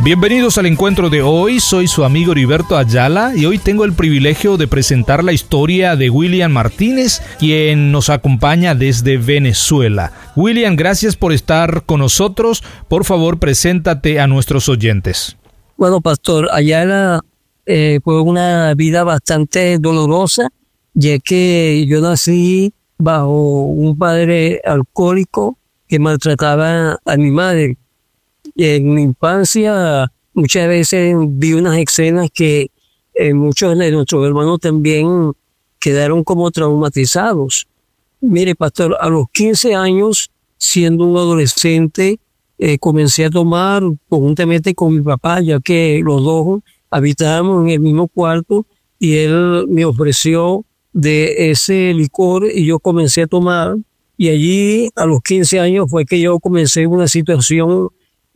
Bienvenidos al encuentro de hoy, soy su amigo Heriberto Ayala y hoy tengo el privilegio de presentar la historia de William Martínez, quien nos acompaña desde Venezuela. William, gracias por estar con nosotros. Por favor, preséntate a nuestros oyentes. Bueno, Pastor Ayala, fue una vida bastante dolorosa, ya que yo nací bajo un padre alcohólico que maltrataba a mi madre. En mi infancia muchas veces vi unas escenas que muchos de nuestros hermanos también quedaron como traumatizados. Mire, pastor, a los 15 años, siendo un adolescente, comencé a tomar conjuntamente con mi papá, ya que los dos habitábamos en el mismo cuarto y él me ofreció de ese licor y yo comencé a tomar. Y allí, a los 15 años, fue que yo comencé una situación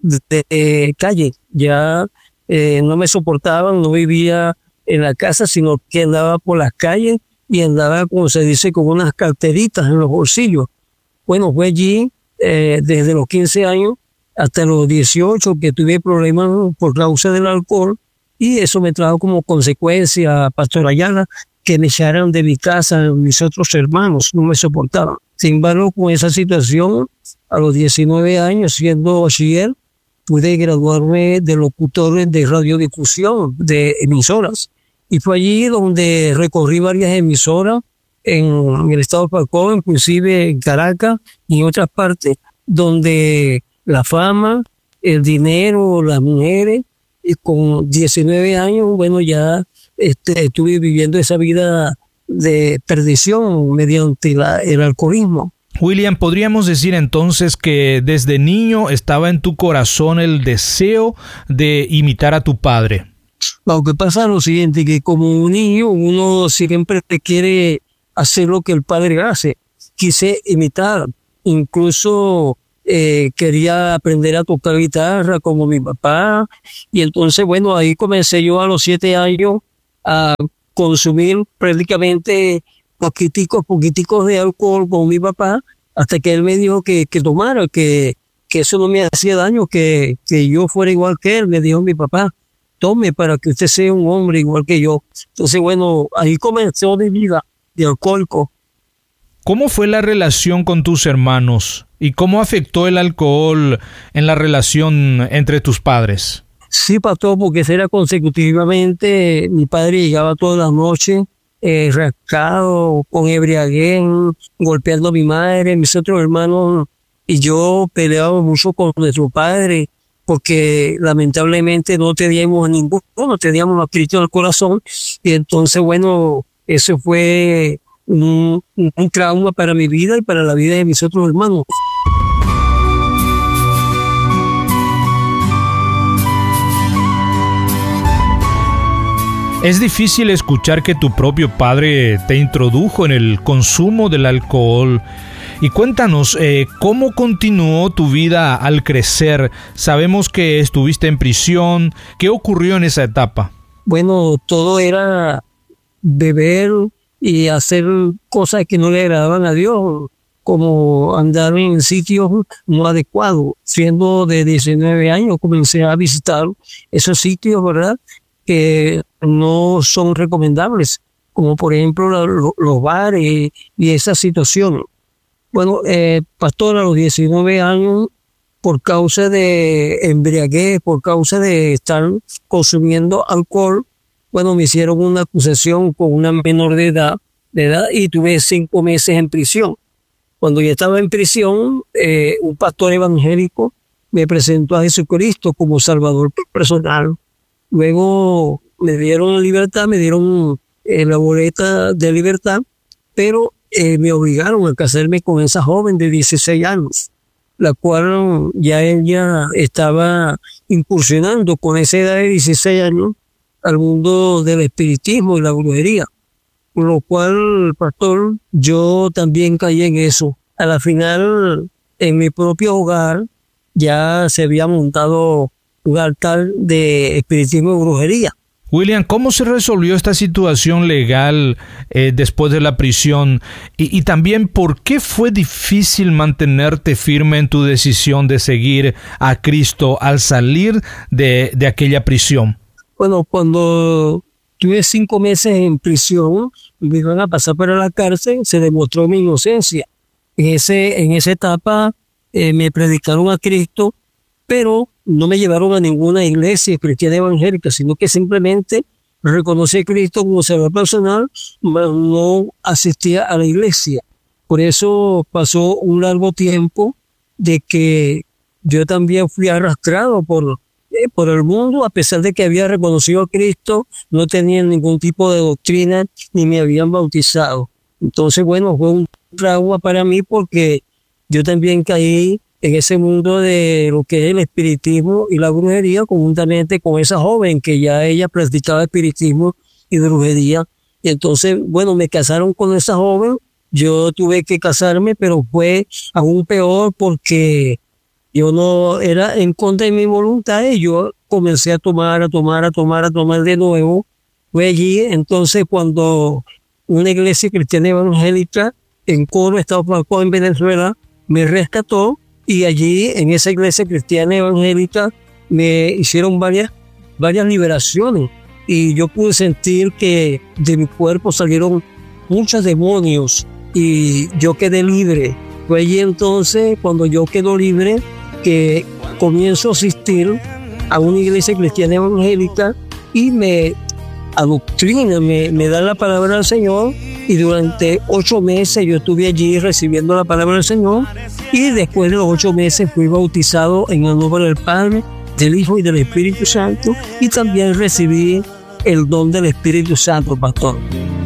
de calle. Ya no me soportaban, no vivía en la casa, sino que andaba por las calles y andaba, como se dice, con unas carteritas en los bolsillos. Bueno, fue allí desde los 15 años hasta los 18 que tuve problemas por causa del alcohol, y eso me trajo como consecuencia, Pastor Ayala, que me echaran de mi casa mis otros hermanos, no me soportaban. Sin embargo, con esa situación, a los 19 años, siendo bachiller, pude graduarme de locutor de radiodifusión, de emisoras. Y fue allí donde recorrí varias emisoras en el estado de Falcón, inclusive en Caracas y en otras partes, donde la fama, el dinero, las mujeres, y con 19 años, bueno, ya estuve viviendo esa vida de perdición mediante el alcoholismo. William, ¿podríamos decir entonces que desde niño estaba en tu corazón el deseo de imitar a tu padre? Lo que pasa es lo siguiente, que como un niño uno siempre quiere hacer lo que el padre hace. Quise imitar, incluso quería aprender a tocar guitarra como mi papá, y entonces bueno, ahí comencé yo a los 7 años a consumir prácticamente poquiticos de alcohol con mi papá, hasta que él me dijo que tomara, que eso no me hacía daño, que yo fuera igual que él. Me dijo mi papá, tome para que usted sea un hombre igual que yo. Entonces, bueno, ahí comenzó mi vida de alcohólico. ¿Cómo fue la relación con tus hermanos y cómo afectó el alcohol en la relación entre tus padres? Sí, pastor, porque era consecutivamente, mi padre llegaba todas las noches, rascado, con embriaguez, golpeando a mi madre, mis otros hermanos y yo peleábamos mucho con nuestro padre, porque lamentablemente no teníamos a Cristo en el corazón, y entonces bueno, eso fue un trauma para mi vida y para la vida de mis otros hermanos. Es difícil escuchar que tu propio padre te introdujo en el consumo del alcohol. Y cuéntanos, ¿cómo continuó tu vida al crecer? Sabemos que estuviste en prisión. ¿Qué ocurrió en esa etapa? Bueno, todo era beber y hacer cosas que no le agradaban a Dios, como andar en sitios no adecuados. Siendo de 19 años, comencé a visitar esos sitios, ¿verdad?, que no son recomendables, como por ejemplo los bares y esa situación. Bueno, pastor, a los 19 años, por causa de embriaguez, por causa de estar consumiendo alcohol, bueno, me hicieron una acusación con una menor de edad y tuve 5 meses en prisión. Cuando ya estaba en prisión, un pastor evangélico me presentó a Jesucristo como Salvador personal. Luego me dieron libertad, me dieron la boleta de libertad, pero me obligaron a casarme con esa joven de 16 años, la cual ya ella estaba incursionando con esa edad de 16 años al mundo del espiritismo y la brujería. Por lo cual, pastor, yo también caí en eso. A la final, en mi propio hogar, ya se había montado un altar de espiritismo y brujería. William, ¿cómo se resolvió esta situación legal después de la prisión? Y también, ¿por qué fue difícil mantenerte firme en tu decisión de seguir a Cristo al salir de aquella prisión? Bueno, cuando tuve 5 meses en prisión, me iban a pasar para la cárcel, se demostró mi inocencia. En esa etapa me predicaron a Cristo, pero no me llevaron a ninguna iglesia cristiana evangélica, sino que simplemente reconocí a Cristo como Salvador personal, pero no asistía a la iglesia. Por eso pasó un largo tiempo de que yo también fui arrastrado por el mundo, a pesar de que había reconocido a Cristo, no tenía ningún tipo de doctrina, ni me habían bautizado. Entonces, bueno, fue un trauma para mí porque yo también caí en ese mundo de lo que es el espiritismo y la brujería, conjuntamente con esa joven que ya ella practicaba espiritismo y brujería. Y entonces, bueno, me casaron con esa joven, yo tuve que casarme, pero fue aún peor porque yo no era en contra de mi voluntad y yo comencé a tomar de nuevo. Fue allí, entonces, cuando una iglesia cristiana evangélica en Coro, Estado Falcón, en Venezuela, me rescató. Y allí, en esa iglesia cristiana evangélica, me hicieron varias liberaciones. Y yo pude sentir que de mi cuerpo salieron muchos demonios y yo quedé libre. Fue allí entonces, cuando yo quedo libre, que comienzo a asistir a una iglesia cristiana evangélica y me adoctrina, me da la palabra del Señor. Y durante 8 meses yo estuve allí recibiendo la palabra del Señor. Y después de los 8 meses fui bautizado en el nombre del Padre, del Hijo y del Espíritu Santo. Y también recibí el don del Espíritu Santo, pastor.